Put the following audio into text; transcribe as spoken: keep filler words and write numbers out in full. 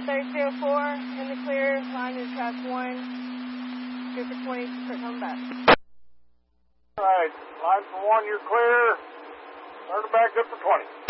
thirty-two oh four, in the clear, line is track one, good for twenty, start coming back. Alright, line for one, you're clear, turn it back up for twenty.